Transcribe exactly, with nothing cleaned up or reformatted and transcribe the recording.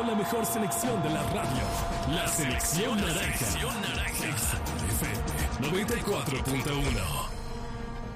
la mejor selección de la radio. La Selección Naranja. Exa F M noventa y cuatro punto uno.